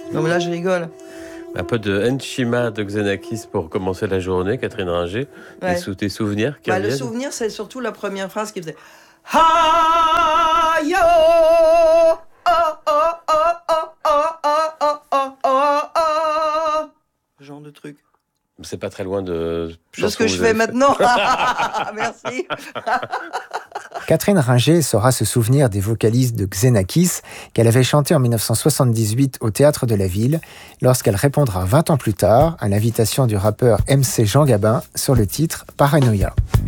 Non, mais là, je rigole. Un peu de Enchima de Xenakis pour commencer la journée, Catherine Ringer. Ouais. Tes souvenirs qui Le reviennent. souvenir, c'est surtout la première phrase qui faisait Ha yo oh oh oh oh oh oh oh oh oh. Ce genre de truc. C'est pas très loin de ce que je fais maintenant. Merci. Catherine Ringer saura se souvenir des vocalises de Xenakis qu'elle avait chanté en 1978 au Théâtre de la Ville, lorsqu'elle répondra 20 ans plus tard à l'invitation du rappeur MC Jean Gabin sur le titre Paranoia.